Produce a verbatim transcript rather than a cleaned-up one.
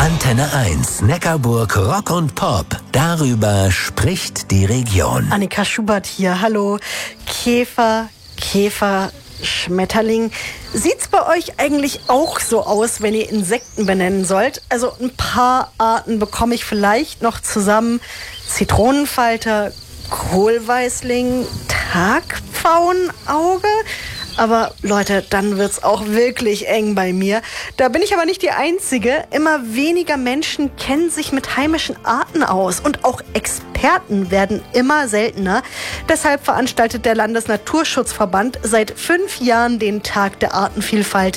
Antenne eins, Neckarburg Rock und Pop. Darüber spricht die Region. Annika Schubert hier. Hallo. Käfer, Käfer, Schmetterling. Sieht's bei euch eigentlich auch so aus, wenn ihr Insekten benennen sollt? Also ein paar Arten bekomme ich vielleicht noch zusammen. Zitronenfalter, Kohlweißling, Tagpfauenauge. Aber Leute, dann wird's auch wirklich eng bei mir. Da bin ich aber nicht die Einzige. Immer weniger Menschen kennen sich mit heimischen Arten aus. Und auch Experten werden immer seltener. Deshalb veranstaltet der Landesnaturschutzverband seit fünf Jahren den Tag der Artenvielfalt